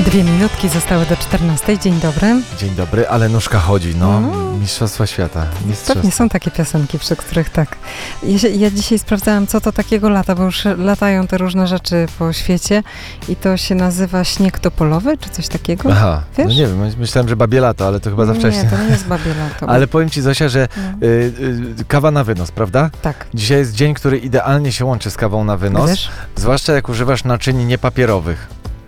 2 minutki zostały do 14. Dzień dobry. Dzień dobry, ale nóżka chodzi, Mistrzostwa świata. Pewnie są takie piosenki, przy których tak. Ja dzisiaj sprawdzałam, co to takiego lata, bo już latają te różne rzeczy po świecie i to się nazywa śnieg topolowy, czy coś takiego? Aha, wiesz? No nie wiem, myślałem, że babie lato, ale to chyba za wcześnie. Nie, to nie jest babie lato. Ale powiem Ci, Zosia, że kawa na wynos, prawda? Tak. Dzisiaj jest dzień, który idealnie się łączy z kawą na wynos, Wiesz? zwłaszcza jak używasz naczyń niepapierowych.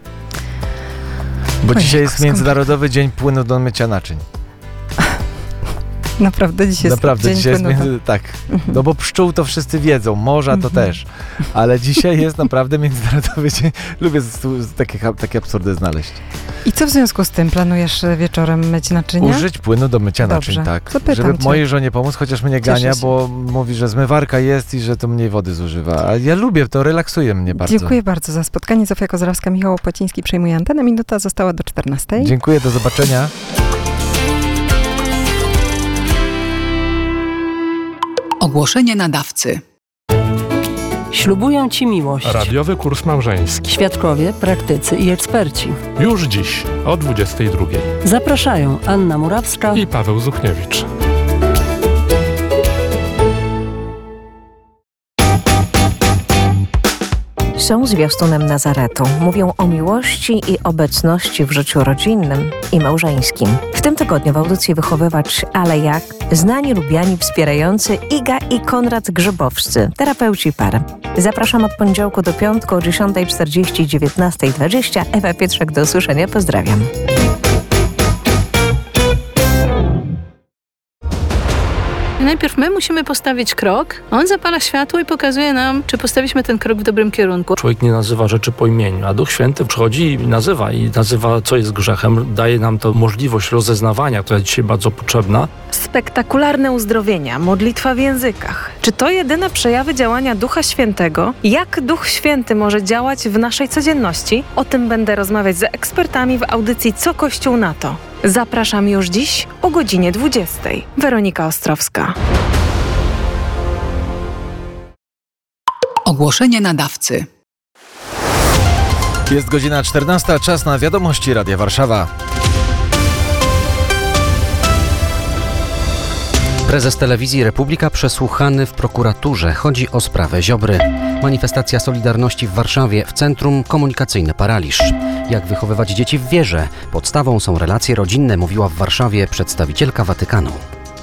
Bo dzisiaj jest Międzynarodowy Dzień Płynu do mycia naczyń. Naprawdę dzisiaj jest dzień dzisiaj płynu. tak. No bo pszczół to wszyscy wiedzą, morza to też. Ale dzisiaj jest naprawdę Międzynarodowy Dzień. Lubię takie absurdy znaleźć. I co w związku z tym planujesz wieczorem myć naczynia? Użyć płynu do mycia naczyń, tak. Zapytam Żeby cię. mojej żonie pomóc, chociaż mnie gania, bo mówi, że zmywarka jest i że to mniej wody zużywa. A ja lubię, to relaksuje mnie bardzo. Dziękuję bardzo za spotkanie. Zofia Kozłowska, Michał Opłaciński przejmuje antenę. Minuta została do 14. Dziękuję, do zobaczenia. Ogłoszenie nadawcy. Ślubuję Ci miłość. Radiowy kurs małżeński. Świadkowie, praktycy i eksperci. Już dziś o 22:00. Zapraszają Anna Murawska I Paweł Zuchniewicz. Są zwiastunem Nazaretu. Mówią o miłości i obecności w życiu rodzinnym i małżeńskim. W tym tygodniu w audycji Wychowywacz Ale Jak znani, lubiani, wspierający Iga i Konrad Grzybowscy, terapeuci par. Zapraszam od poniedziałku do piątku o 10:40 i 19:20. Ewa Pietrzak, do usłyszenia. Pozdrawiam. Najpierw my musimy postawić krok, on zapala światło i pokazuje nam, czy postawiliśmy ten krok w dobrym kierunku. Człowiek nie nazywa rzeczy po imieniu, a Duch Święty przychodzi i nazywa, co jest grzechem. Daje nam to możliwość rozeznawania, która jest dzisiaj bardzo potrzebna. Spektakularne uzdrowienia, modlitwa w językach. Czy to jedyne przejawy działania Ducha Świętego? Jak Duch Święty może działać w naszej codzienności? O tym będę rozmawiać z ekspertami w audycji Co Kościół na to. Zapraszam już dziś o godzinie 20:00. Weronika Ostrowska. Ogłoszenie nadawcy. Jest godzina 14, czas na wiadomości Radia Warszawa. Prezes Telewizji Republika przesłuchany w prokuraturze. Chodzi o sprawę Ziobry. Manifestacja Solidarności w Warszawie. W centrum komunikacyjny paraliż. Jak wychowywać dzieci w wierze? Podstawą są relacje rodzinne, mówiła w Warszawie przedstawicielka Watykanu.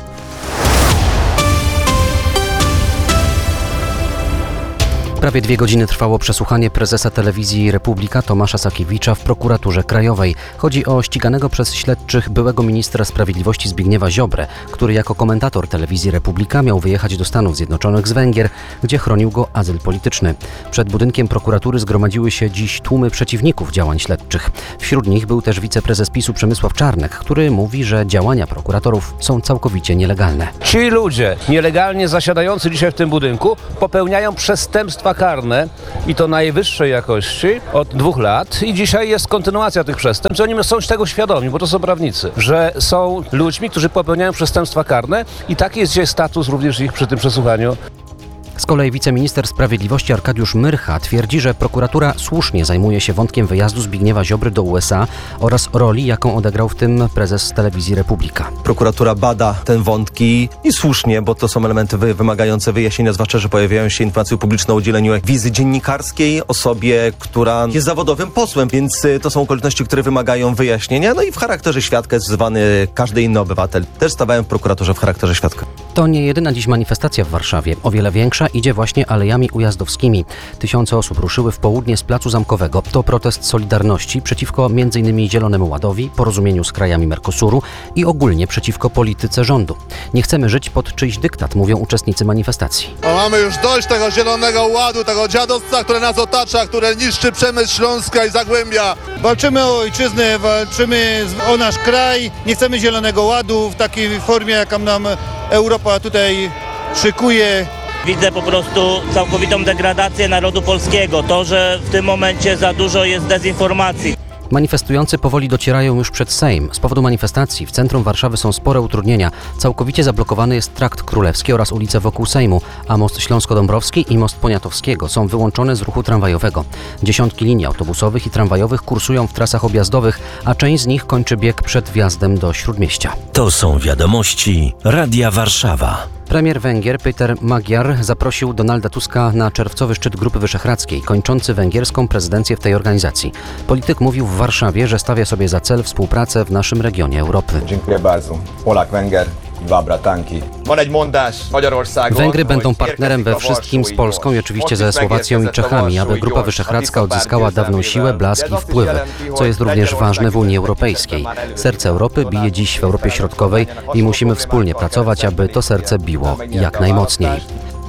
Prawie 2 godziny trwało przesłuchanie prezesa Telewizji Republika Tomasza Sakiewicza w prokuraturze krajowej. Chodzi o ściganego przez śledczych byłego ministra sprawiedliwości Zbigniewa Ziobrę, który jako komentator Telewizji Republika miał wyjechać do Stanów Zjednoczonych z Węgier, gdzie chronił go azyl polityczny. Przed budynkiem prokuratury zgromadziły się dziś tłumy przeciwników działań śledczych. Wśród nich był też wiceprezes PiS-u Przemysław Czarnek, który mówi, że działania prokuratorów są całkowicie nielegalne. Ci ludzie nielegalnie zasiadający dzisiaj w tym budynku popełniają przestępstwa karne i to najwyższej jakości od 2 lat i dzisiaj jest kontynuacja tych przestępstw. Oni są tego świadomi, bo to są prawnicy, że są ludźmi, którzy popełniają przestępstwa karne i taki jest dzisiaj status również ich przy tym przesłuchaniu. Z kolei wiceminister sprawiedliwości Arkadiusz Myrcha twierdzi, że prokuratura słusznie zajmuje się wątkiem wyjazdu Zbigniewa Ziobry do USA oraz roli, jaką odegrał w tym prezes Telewizji Republika. Prokuratura bada te wątki i słusznie, bo to są elementy wymagające wyjaśnienia, zwłaszcza, że pojawiają się informacje publiczne o udzieleniu wizy dziennikarskiej osobie, która jest zawodowym posłem, więc to są okoliczności, które wymagają wyjaśnienia. No i w charakterze świadka jest wzywany każdy inny obywatel. Też stawałem w prokuraturze w charakterze świadka. To nie jedyna dziś manifestacja w Warszawie. O wiele większa idzie właśnie alejami ujazdowskimi. Tysiące osób ruszyły w południe z Placu Zamkowego. To protest Solidarności przeciwko m.in. Zielonemu Ładowi, porozumieniu z krajami Mercosuru i ogólnie przeciwko polityce rządu. Nie chcemy żyć pod czyjś dyktat, mówią uczestnicy manifestacji. Mamy już dość tego Zielonego Ładu, tego dziadostwa, które nas otacza, które niszczy przemysł Śląska i Zagłębia. Walczymy o ojczyznę, walczymy o nasz kraj. Nie chcemy Zielonego Ładu w takiej formie, jaką nam Europa tutaj szykuje. Widzę po prostu całkowitą degradację narodu polskiego. To, że w tym momencie za dużo jest dezinformacji. Manifestujący powoli docierają już przed Sejm. Z powodu manifestacji w centrum Warszawy są spore utrudnienia. Całkowicie zablokowany jest Trakt Królewski oraz ulice wokół Sejmu, a most Śląsko-Dąbrowski i most Poniatowskiego są wyłączone z ruchu tramwajowego. Dziesiątki linii autobusowych i tramwajowych kursują w trasach objazdowych, a część z nich kończy bieg przed wjazdem do Śródmieścia. To są wiadomości Radia Warszawa. Premier Węgier Péter Magyar zaprosił Donalda Tuska na czerwcowy szczyt Grupy Wyszehradzkiej, kończący węgierską prezydencję w tej organizacji. Polityk mówił w Warszawie, że stawia sobie za cel współpracę w naszym regionie Europy. Dziękuję bardzo. Polak-Węgier. Węgry będą partnerem we wszystkim z Polską i oczywiście ze Słowacją i Czechami, aby Grupa Wyszehradzka odzyskała dawną siłę, blask i wpływy, co jest również ważne w Unii Europejskiej. Serce Europy bije dziś w Europie Środkowej i musimy wspólnie pracować, aby to serce biło jak najmocniej.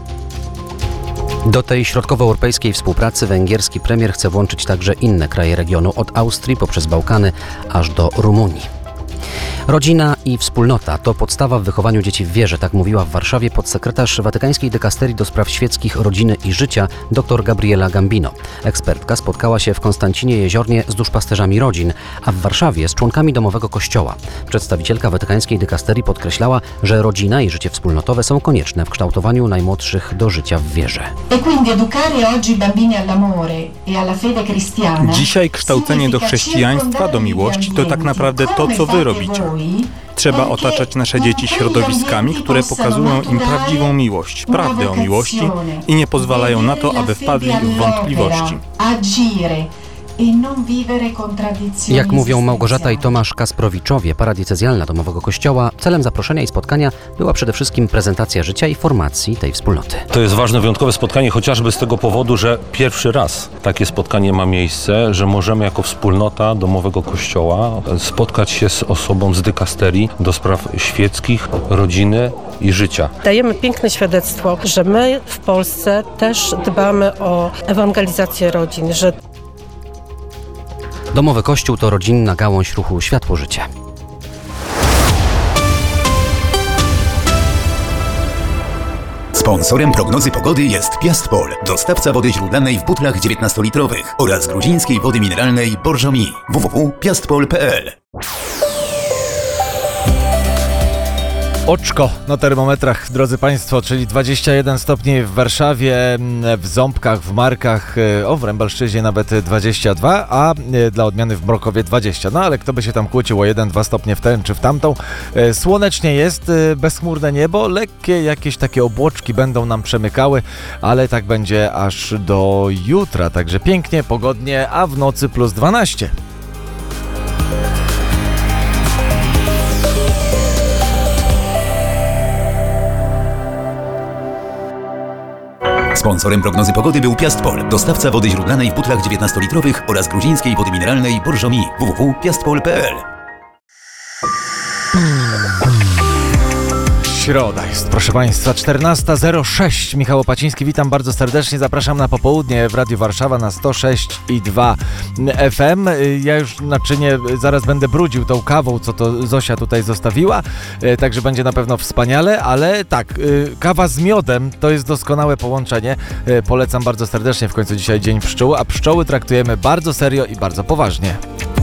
Do tej środkowoeuropejskiej współpracy węgierski premier chce włączyć także inne kraje regionu, od Austrii poprzez Bałkany aż do Rumunii. Rodzina i wspólnota to podstawa w wychowaniu dzieci w wierze, tak mówiła w Warszawie podsekretarz Watykańskiej Dykasterii do spraw świeckich, rodziny i życia dr Gabriela Gambino. Ekspertka spotkała się w Konstancinie Jeziornie z duszpasterzami rodzin, a w Warszawie z członkami domowego kościoła. Przedstawicielka Watykańskiej Dykasterii podkreślała, że rodzina i życie wspólnotowe są konieczne w kształtowaniu najmłodszych do życia w wierze. Dzisiaj kształcenie do chrześcijaństwa, do miłości to tak naprawdę to, co wy robicie. Trzeba otaczać nasze dzieci środowiskami, które pokazują im prawdziwą miłość, prawdę o miłości i nie pozwalają na to, aby wpadli w wątpliwości. Jak mówią Małgorzata i Tomasz Kasprowiczowie, paradiecezjalna domowego kościoła, celem zaproszenia i spotkania była przede wszystkim prezentacja życia i formacji tej wspólnoty. To jest ważne, wyjątkowe spotkanie, chociażby z tego powodu, że pierwszy raz takie spotkanie ma miejsce, że możemy jako wspólnota domowego kościoła spotkać się z osobą z dykasterii do spraw świeckich, rodziny i życia. Dajemy piękne świadectwo, że my w Polsce też dbamy o ewangelizację rodzin, że Domowy Kościół to rodzinna gałąź ruchu Światło-Życie. Sponsorem prognozy pogody jest Piastpol, dostawca wody źródlanej w butlach 19-litrowych oraz gruzińskiej wody mineralnej Borżomi. www.piastpol.pl. Oczko na termometrach, drodzy Państwo, czyli 21 stopni w Warszawie, w Ząbkach, w Markach, w Rębalszczyźnie nawet 22, a dla odmiany w Mrokowie 20. No ale kto by się tam kłócił o 1-2 stopnie w tę czy w tamtą. Słonecznie jest, bezchmurne niebo, lekkie jakieś takie obłoczki będą nam przemykały, ale tak będzie aż do jutra, także pięknie, pogodnie, a w nocy plus 12. Sponsorem prognozy pogody był Piastpol, dostawca wody źródlanej w butlach 19-litrowych oraz gruzińskiej wody mineralnej Borżomi. www.piastpol.pl. Środa jest, proszę Państwa, 14:06. Michał Opaciński, witam bardzo serdecznie. Zapraszam na popołudnie w Radiu Warszawa na 106,2 FM. Ja już naczynie zaraz będę brudził tą kawą, co to Zosia tutaj zostawiła, także będzie na pewno wspaniale, ale tak, kawa z miodem to jest doskonałe połączenie. Polecam bardzo serdecznie, w końcu dzisiaj Dzień Pszczół, a pszczoły traktujemy bardzo serio i bardzo poważnie.